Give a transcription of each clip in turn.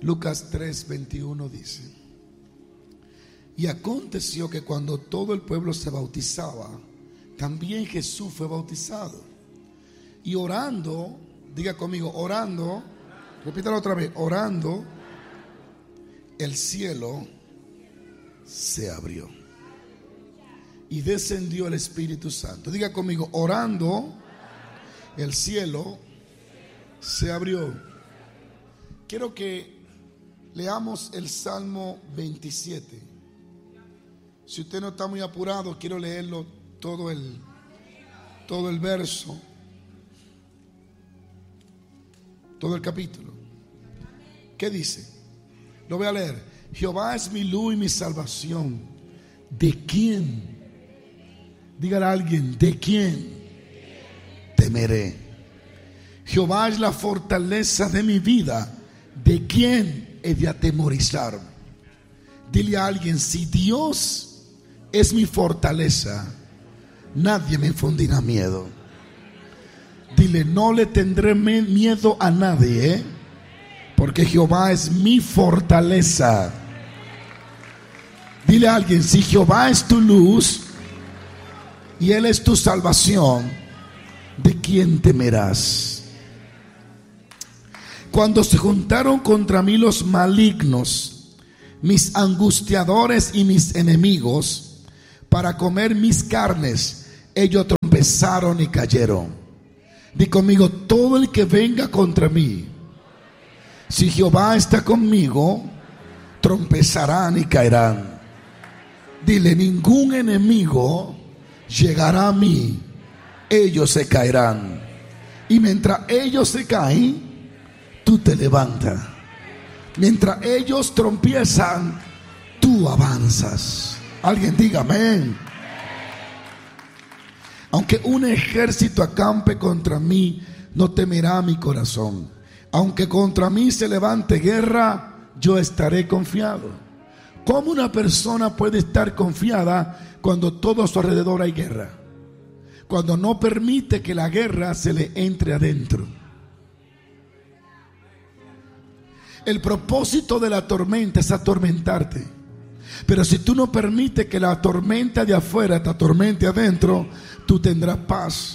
Lucas 3:21 dice: y aconteció que cuando todo el pueblo se bautizaba, también Jesús fue bautizado. Y orando, diga conmigo, orando, repítalo otra vez, orando, el cielo se abrió y descendió el Espíritu Santo. Diga conmigo, orando, el cielo se abrió. Quiero que leamos el Salmo 27. Si usted no está muy apurado, quiero leerlo todo el verso, todo el capítulo. ¿Qué dice? Lo voy a leer. Jehová es mi luz y mi salvación. ¿De quién? Dígale a alguien, ¿de quién temeré? Jehová es la fortaleza de mi vida. ¿De quién he de atemorizar? Dile a alguien, si Dios es mi fortaleza, nadie me infundirá miedo. Dile, no le tendré miedo a nadie, porque Jehová es mi fortaleza. Dile a alguien, si Jehová es tu luz y Él es tu salvación, ¿de quién temerás? Cuando se juntaron contra mí los malignos, mis angustiadores y mis enemigos, para comer mis carnes, ellos tropezaron y cayeron. Di conmigo, todo el que venga contra mí, si Jehová está conmigo, tropezarán y caerán. Dile, ningún enemigo llegará a mí, ellos se caerán. Y mientras ellos se caen, tú te levantas. Mientras ellos tropiezan, tú avanzas. Alguien diga amén. Aunque un ejército acampe contra mí, no temerá mi corazón. Aunque contra mí se levante guerra, yo estaré confiado. ¿Cómo una persona puede estar confiada cuando todo a su alrededor hay guerra? Cuando no permite que la guerra se le entre adentro. El propósito de la tormenta es atormentarte. Pero si tú no permites que la tormenta de afuera te atormente adentro, tú tendrás paz.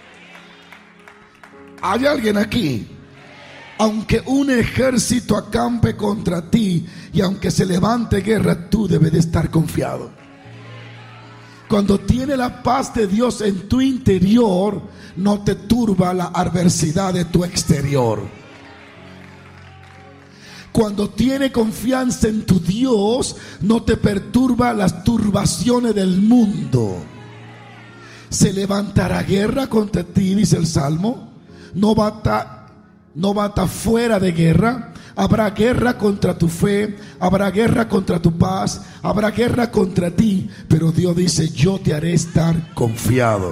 ¿Hay alguien aquí? Aunque un ejército acampe contra ti y aunque se levante guerra, tú debes de estar confiado. Cuando tienes la paz de Dios en tu interior, no te turba la adversidad de tu exterior. Cuando tienes confianza en tu Dios, no te perturba las turbaciones del mundo. Se levantará guerra contra ti, dice el Salmo. No va a estar fuera de guerra. Habrá guerra contra tu fe, habrá guerra contra tu paz, habrá guerra contra ti. Pero Dios dice, yo te haré estar confiado.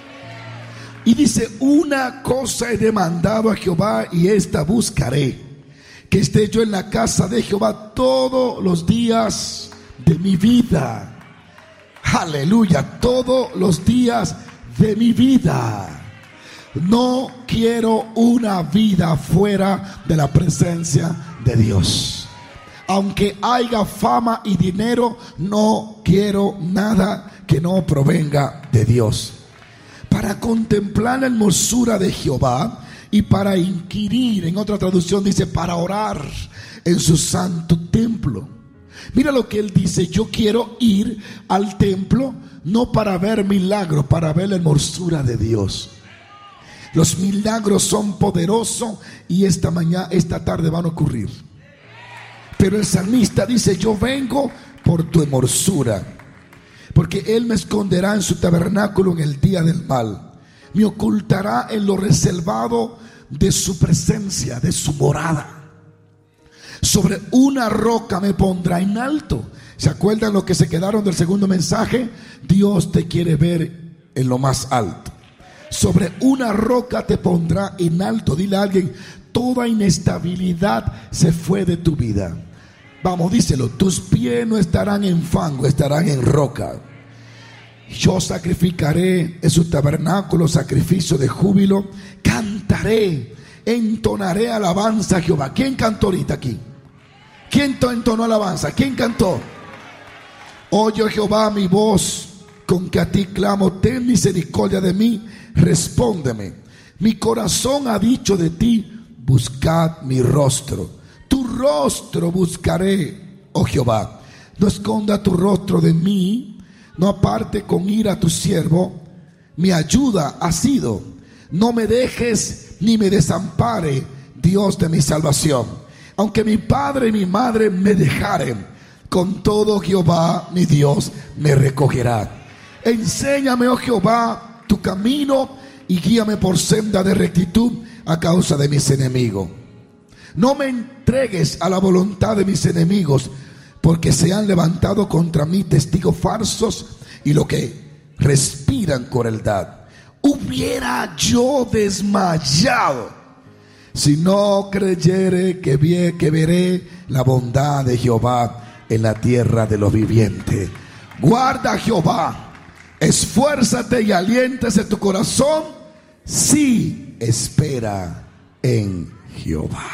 Y dice, una cosa he demandado a Jehová y esta buscaré, que esté yo en la casa de Jehová todos los días de mi vida. Aleluya, todos los días de mi vida. No quiero una vida fuera de la presencia de Dios. Aunque haya fama y dinero, no quiero nada que no provenga de Dios. Para contemplar la hermosura de Jehová y para inquirir, en otra traducción dice, para orar en su santo templo. Mira lo que él dice, yo quiero ir al templo no para ver milagros, para ver la hermosura de Dios. Los milagros son poderosos y esta tarde van a ocurrir. Pero el salmista dice, yo vengo por tu hermosura, porque él me esconderá en su tabernáculo en el día del mal. Me ocultará en lo reservado de su presencia, de su morada. Sobre una roca me pondrá en alto. ¿Se acuerdan los que se quedaron del segundo mensaje? Dios te quiere ver en lo más alto. Sobre una roca te pondrá en alto. Dile a alguien, toda inestabilidad se fue de tu vida. Vamos, díselo, tus pies no estarán en fango, estarán en roca. Yo sacrificaré en su tabernáculo sacrificio de júbilo. Cantaré, entonaré alabanza a Jehová. ¿Quién cantó ahorita aquí? ¿Quién entonó alabanza? ¿Quién cantó? Oye Jehová mi voz, con que a ti clamo, ten misericordia de mí, respóndeme. Mi corazón ha dicho de ti, buscad mi rostro. Tu rostro buscaré, oh Jehová. No esconda tu rostro de mí, no aparte con ira a tu siervo. Mi ayuda ha sido, no me dejes ni me desampare, Dios de mi salvación. Aunque mi padre y mi madre me dejaren, con todo Jehová mi Dios me recogerá. Enséñame, oh Jehová, tu camino y guíame por senda de rectitud a causa de mis enemigos. No me entregues a la voluntad de mis enemigos, porque se han levantado contra mí testigos falsos y lo que respiran crueldad. Hubiera yo desmayado si no creyere que veré la bondad de Jehová en la tierra de los vivientes. Guarda Jehová, esfuérzate y aliéntese tu corazón, sí, espera en Jehová.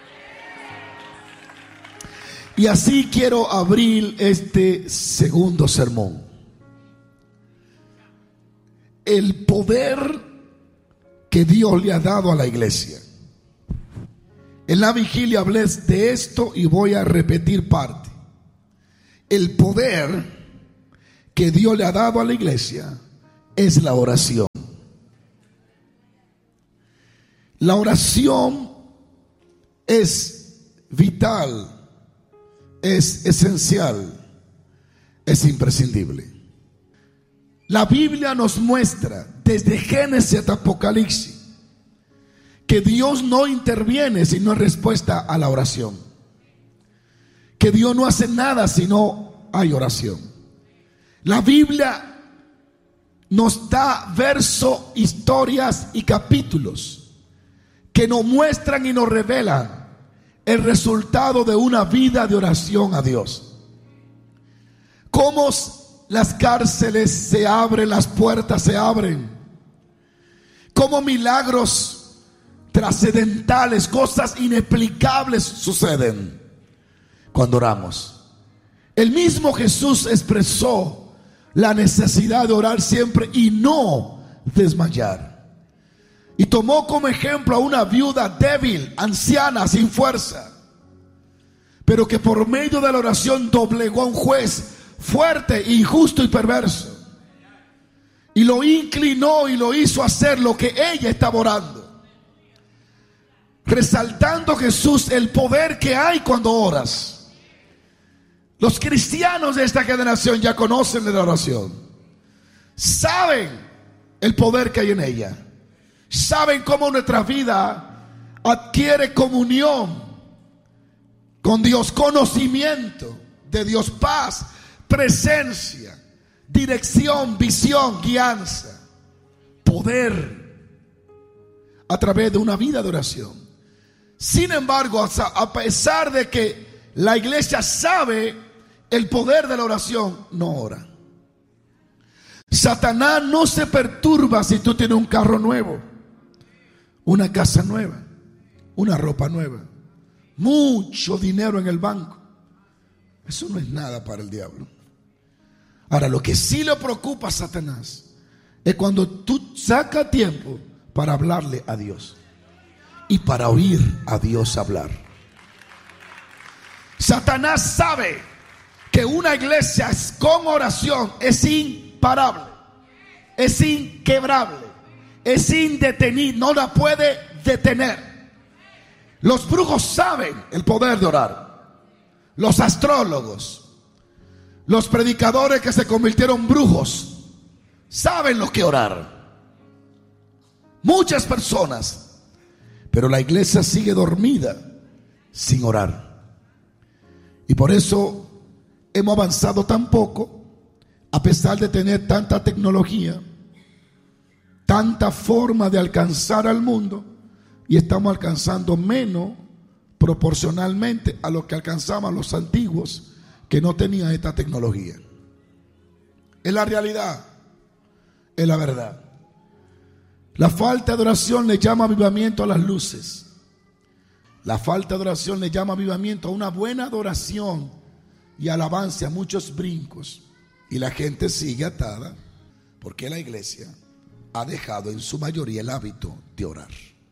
Y así quiero abrir este segundo sermón. El poder que Dios le ha dado a la iglesia. En la vigilia hablé de esto y voy a repetir parte. El poder que Dios le ha dado a la iglesia es la oración. La oración es vital, es esencial, es imprescindible. La Biblia nos muestra desde Génesis hasta Apocalipsis que Dios no interviene sino en respuesta a la oración, que Dios no hace nada si no hay oración. La Biblia nos da versos, historias y capítulos que nos muestran y nos revelan el resultado de una vida de oración a Dios. Cómo las cárceles se abren, las puertas se abren. Cómo milagros trascendentales, cosas inexplicables suceden cuando oramos. El mismo Jesús expresó la necesidad de orar siempre y no desmayar. Y tomó como ejemplo a una viuda débil, anciana, sin fuerza, pero que por medio de la oración doblegó a un juez fuerte, injusto y perverso, y lo inclinó y lo hizo hacer lo que ella estaba orando, resaltando Jesús el poder que hay cuando oras. Los cristianos de esta generación ya conocen de la oración, saben el poder que hay en ella, saben cómo nuestra vida adquiere comunión con Dios, conocimiento de Dios, paz, presencia, dirección, visión, guianza, poder a través de una vida de oración. Sin embargo, a pesar de que la iglesia sabe el poder de la oración, no ora. Satanás no se perturba si tú tienes un carro nuevo, una casa nueva, una ropa nueva, mucho dinero en el banco. Eso no es nada para el diablo. Ahora, lo que sí le preocupa a Satanás es cuando tú sacas tiempo para hablarle a Dios y para oír a Dios hablar. Satanás sabe que una iglesia con oración es imparable, es inquebrable, es indetenible, no la puede detener. Los brujos saben el poder de orar. Los astrólogos, los predicadores que se convirtieron brujos, saben lo que orar. Muchas personas, pero la iglesia sigue dormida sin orar. Y por eso hemos avanzado tan poco, a pesar de tener tanta tecnología, tanta forma de alcanzar al mundo, y estamos alcanzando menos proporcionalmente a lo que alcanzaban los antiguos que no tenían esta tecnología. Es la realidad, es la verdad. La falta de oración le llama avivamiento a las luces. La falta de oración le llama avivamiento a una buena adoración y alabanza, a muchos brincos. Y la gente sigue atada porque la iglesia ha dejado en su mayoría el hábito de orar.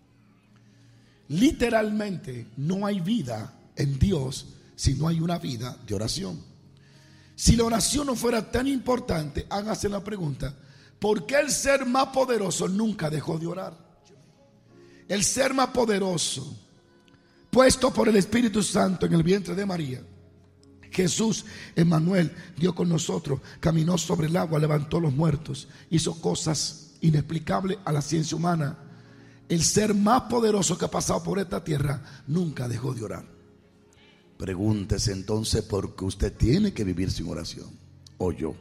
Literalmente no hay vida en Dios si no hay una vida de oración. Si la oración no fuera tan importante, hágase la pregunta: ¿por qué el ser más poderoso nunca dejó de orar? El ser más poderoso, puesto por el Espíritu Santo en el vientre de María, Jesús, Emmanuel, Dios con nosotros, caminó sobre el agua, levantó los muertos, hizo cosas inexplicables a la ciencia humana. El ser más poderoso que ha pasado por esta tierra nunca dejó de orar. Pregúntese entonces por qué usted tiene que vivir sin oración, o yo.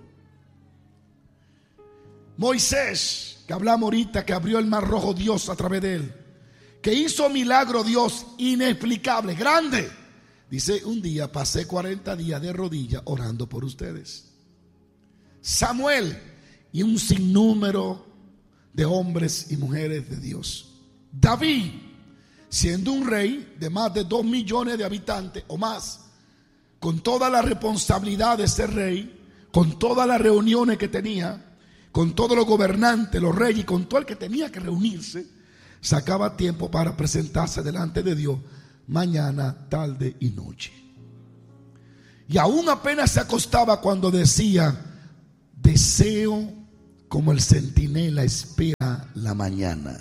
Moisés, que hablamos ahorita, que abrió el mar rojo Dios a través de él, que hizo milagro Dios inexplicable, grande. Dice: un día pasé 40 días de rodillas orando por ustedes. Samuel y un sinnúmero de hombres y mujeres de Dios. David, siendo un rey de más de 2 millones de habitantes o más, con toda la responsabilidad de ser rey, con todas las reuniones que tenía, con todos los gobernantes, los reyes, y con todo el que tenía que reunirse, sacaba tiempo para presentarse delante de Dios mañana, tarde y noche. Y aún apenas se acostaba cuando decía: deseo como el centinela espera la mañana.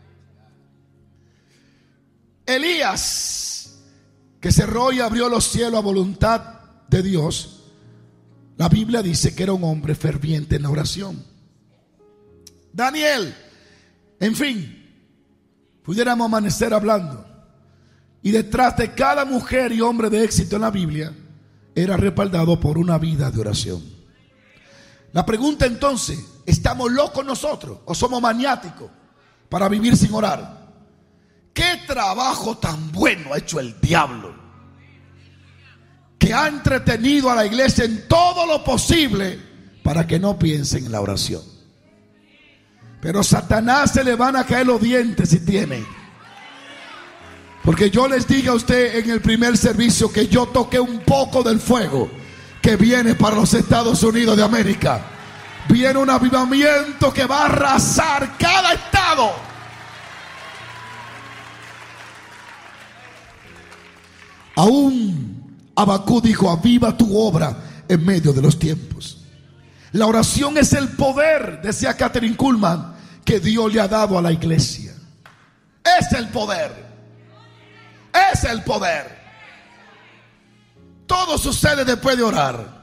Elías, que cerró y abrió los cielos a voluntad de Dios, la Biblia dice que era un hombre ferviente en la oración. Daniel, en fin, pudiéramos amanecer hablando. Y detrás de cada mujer y hombre de éxito en la Biblia era respaldado por una vida de oración. La pregunta entonces: ¿estamos locos nosotros o somos maniáticos para vivir sin orar? ¿Qué trabajo tan bueno ha hecho el diablo, que ha entretenido a la iglesia en todo lo posible para que no piensen en la oración? Pero Satanás se le van a caer los dientes si tiene. Porque yo les dije a usted en el primer servicio que yo toqué un poco del fuego que viene para los Estados Unidos de América. Viene un avivamiento que va a arrasar cada estado. Aún Habacuc dijo: aviva tu obra en medio de los tiempos. La oración es el poder, decía Kathryn Kuhlman, que Dios le ha dado a la iglesia. Es el poder. Es el poder. Todo sucede después de orar.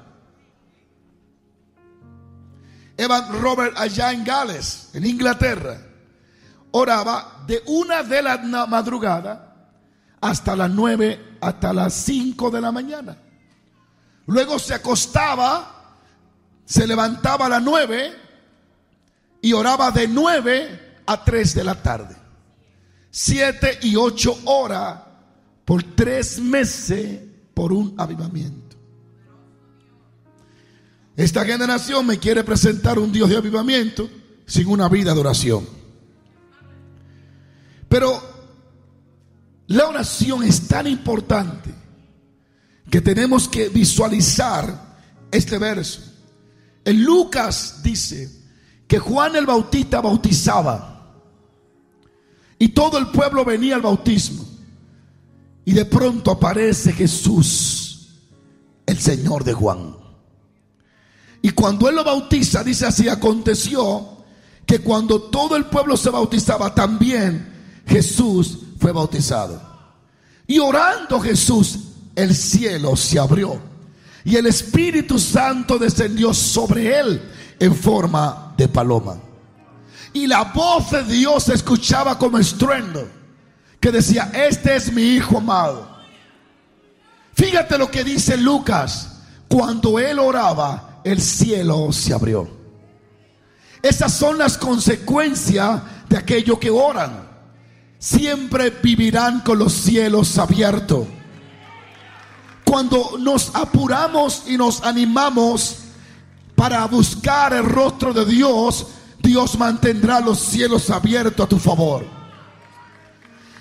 Evan Robert, allá en Gales, en Inglaterra, oraba de 1 de la madrugada hasta las 9, hasta las 5 de la mañana. Luego se acostaba, se levantaba a las 9 y oraba de 9 a 3 de la tarde. 7 y 8 horas por 3 meses por un avivamiento. Esta generación me quiere presentar un Dios de avivamiento sin una vida de oración. Pero la oración es tan importante que tenemos que visualizar este verso. En Lucas dice que Juan el Bautista bautizaba y todo el pueblo venía al bautismo, y de pronto aparece Jesús, el Señor de Juan. Y cuando él lo bautiza, dice así: aconteció que cuando todo el pueblo se bautizaba, también Jesús fue bautizado. Y orando Jesús, el cielo se abrió y el Espíritu Santo descendió sobre él en forma de paloma. Y la voz de Dios se escuchaba como estruendo, que decía: este es mi Hijo amado. Fíjate lo que dice Lucas: cuando él oraba, el cielo se abrió. Esas son las consecuencias de aquellos que oran. Siempre vivirán con los cielos abiertos. Cuando nos apuramos y nos animamos para buscar el rostro de Dios, Dios mantendrá los cielos abiertos a tu favor.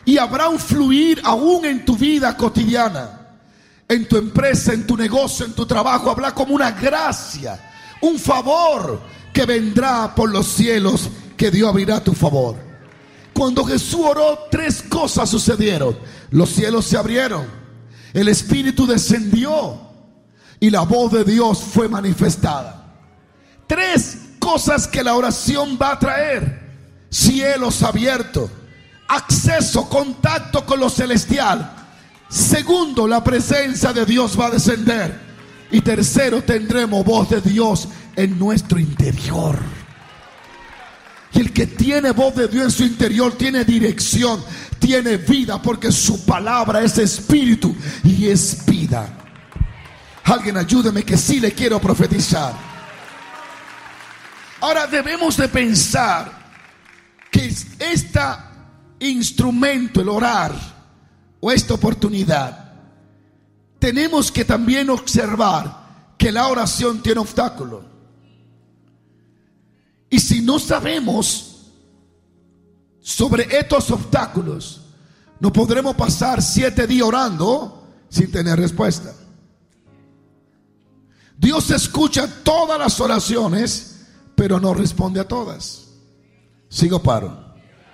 Y habrá un fluir aún en tu vida cotidiana, en tu empresa, en tu negocio, en tu trabajo. Habrá como una gracia, un favor que vendrá por los cielos, que Dios abrirá a tu favor. Cuando Jesús oró, 3 cosas sucedieron. Los cielos se abrieron, el Espíritu descendió y la voz de Dios fue manifestada. 3 cosas que la oración va a traer: cielos abiertos, acceso, contacto con lo celestial. Segundo, la presencia de Dios va a descender. Y tercero, tendremos voz de Dios en nuestro interior. Y el que tiene voz de Dios en su interior tiene dirección, tiene vida, porque su palabra es espíritu y es vida. Alguien ayúdeme, que sí le quiero profetizar. Ahora debemos de pensar que este instrumento, el orar, o esta oportunidad, tenemos que también observar que la oración tiene obstáculos. Y si no sabemos sobre estos obstáculos, no podremos pasar 7 días orando sin tener respuesta. Dios escucha todas las oraciones, pero no responde a todas. Sigo paro.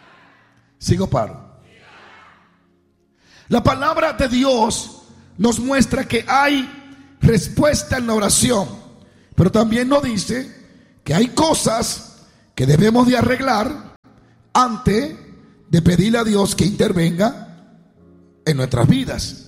La palabra de Dios nos muestra que hay respuesta en la oración, pero también nos dice que hay cosas que debemos de arreglar antes de pedirle a Dios que intervenga en nuestras vidas.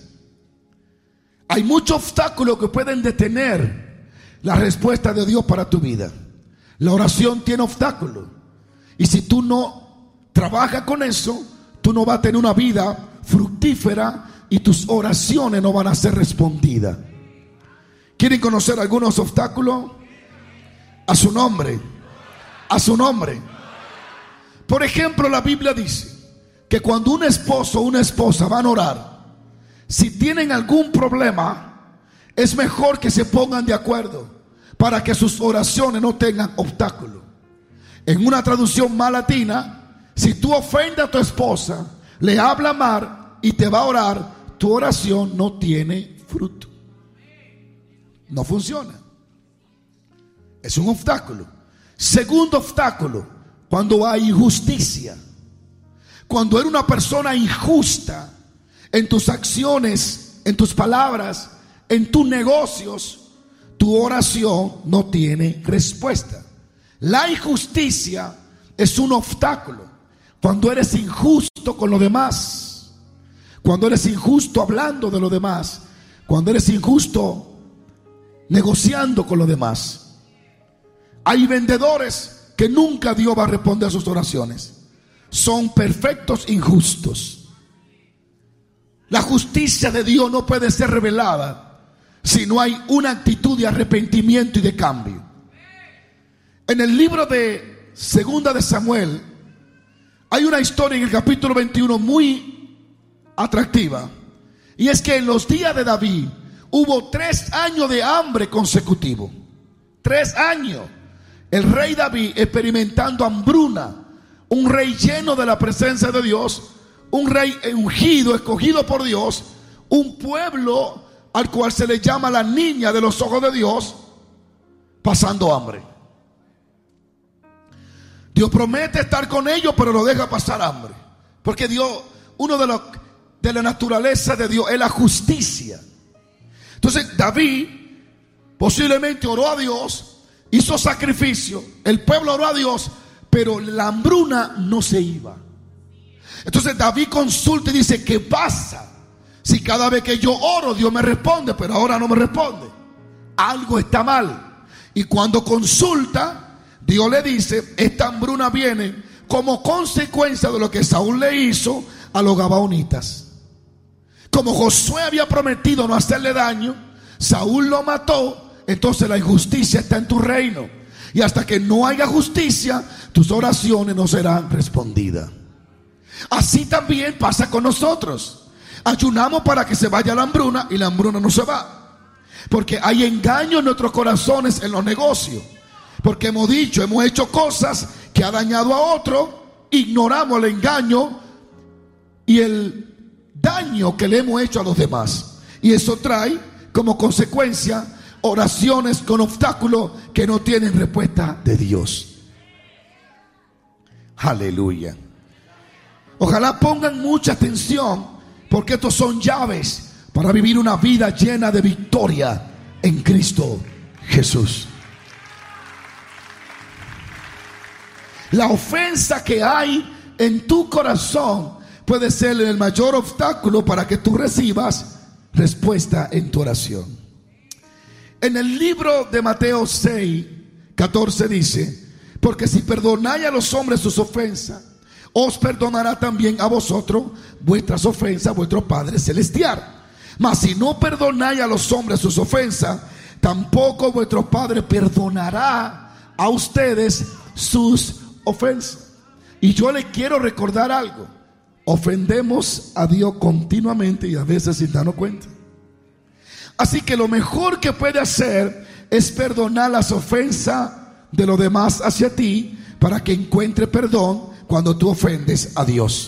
Hay muchos obstáculos que pueden detener la respuesta de Dios para tu vida. La oración tiene obstáculos, y si tú no trabajas con eso, tú no vas a tener una vida fructífera y tus oraciones no van a ser respondidas. ¿Quieren conocer algunos obstáculos? A su nombre. A su nombre. Por ejemplo, la Biblia dice que cuando un esposo o una esposa van a orar, si tienen algún problema, es mejor que se pongan de acuerdo para que sus oraciones no tengan obstáculos. En una traducción más latina, si tú ofendes a tu esposa, le habla mal y te va a orar, tu oración no tiene fruto. No funciona. Es un obstáculo. Segundo obstáculo, cuando hay injusticia. Cuando eres una persona injusta en tus acciones, en tus palabras, en tus negocios, tu oración no tiene respuesta. La injusticia es un obstáculo. Cuando eres injusto con los demás, cuando eres injusto hablando de los demás, cuando eres injusto negociando con los demás. Hay vendedores que nunca Dios va a responder a sus oraciones. Son perfectos injustos. La justicia de Dios no puede ser revelada si no hay una actitud de arrepentimiento y de cambio. En el libro de Segunda de Samuel hay una historia en el capítulo 21 muy atractiva, y es que en los días de David hubo 3 años de hambre consecutivos. 3 años. El rey David experimentando hambruna. Un rey lleno de la presencia de Dios. Un rey ungido, escogido por Dios. Un pueblo al cual se le llama la niña de los ojos de Dios, pasando hambre. Dios promete estar con ellos, pero lo deja pasar hambre. Porque Dios, uno de la naturaleza de Dios es la justicia. Entonces David posiblemente oró a Dios, hizo sacrificio, el pueblo oró a Dios, pero la hambruna no se iba. Entonces David consulta y dice: ¿qué pasa? Si cada vez que yo oro Dios me responde, pero ahora no me responde. Algo está mal. Y cuando consulta, Dios le dice: esta hambruna viene como consecuencia de lo que Saúl le hizo a los gabaonitas. Como Josué había prometido no hacerle daño, Saúl lo mató. Entonces la injusticia está en tu reino, y hasta que no haya justicia, tus oraciones no serán respondidas. Así también pasa con nosotros. Ayunamos para que se vaya la hambruna, y la hambruna no se va, porque hay engaño en nuestros corazones en los negocios, porque hemos hecho cosas que ha dañado a otro. Ignoramos el engaño y el daño que le hemos hecho a los demás. Y eso trae como consecuencia oraciones con obstáculos que no tienen respuesta de Dios. Aleluya. Ojalá pongan mucha atención, porque estos son llaves para vivir una vida llena de victoria en Cristo Jesús. La ofensa que hay en tu corazón puede ser el mayor obstáculo para que tú recibas respuesta en tu oración. En el libro de Mateo 6:14 dice: porque si perdonáis a los hombres sus ofensas, os perdonará también a vosotros vuestras ofensas vuestro Padre Celestial. Mas si no perdonáis a los hombres sus ofensas, tampoco vuestro Padre perdonará a ustedes sus ofensas. Y yo le quiero recordar algo: ofendemos a Dios continuamente y a veces sin darnos cuenta. Así que lo mejor que puede hacer es perdonar las ofensas de los demás hacia ti, para que encuentre perdón cuando tú ofendes a Dios.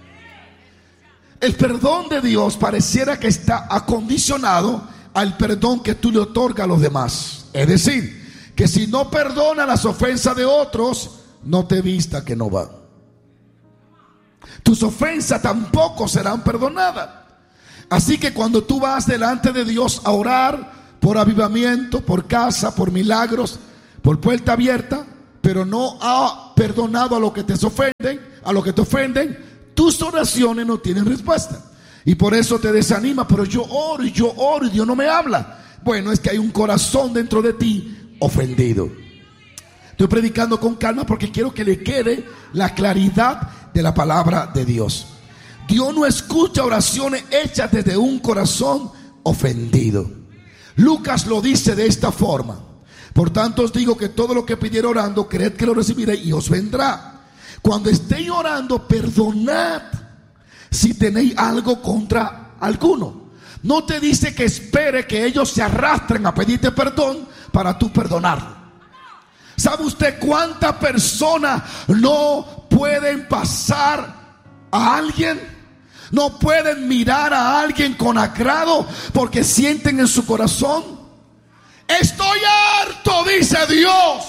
El perdón de Dios pareciera que está acondicionado al perdón que tú le otorgas a los demás. Es decir, que si no perdona las ofensas de otros, no te vista que no va. Tus ofensas tampoco serán perdonadas. Así que cuando tú vas delante de Dios a orar por avivamiento, por casa, por milagros, por puerta abierta, pero no ha perdonado a los que te ofenden, tus oraciones no tienen respuesta. Y por eso te desanima: pero yo oro y Dios no me habla. Bueno, es que hay un corazón dentro de ti ofendido. Estoy predicando con calma porque quiero que le quede la claridad de la palabra de Dios. Dios no escucha oraciones hechas desde un corazón ofendido. Lucas lo dice de esta forma: por tanto os digo que todo lo que pidiere orando, creed que lo recibiréis y os vendrá. Cuando estéis orando, perdonad si tenéis algo contra alguno. No te dice que espere que ellos se arrastren a pedirte perdón para tú perdonarlo. ¿Sabe usted cuántas personas no pueden pasar a alguien? No pueden mirar a alguien con agrado porque sienten en su corazón: estoy harto, dice Dios,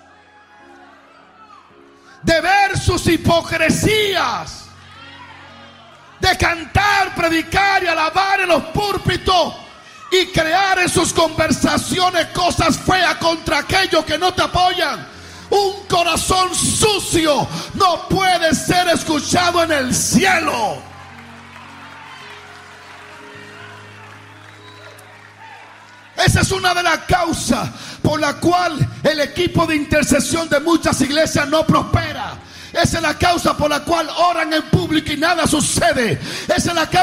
de ver sus hipocresías, de cantar, predicar y alabar en los púlpitos y crear en sus conversaciones cosas feas contra aquellos que no te apoyan. Un corazón sucio no puede ser escuchado en el cielo. Esa es una de las causas por la cual el equipo de intercesión de muchas iglesias no prospera. Esa es la causa por la cual oran en público y nada sucede. Esa es la causa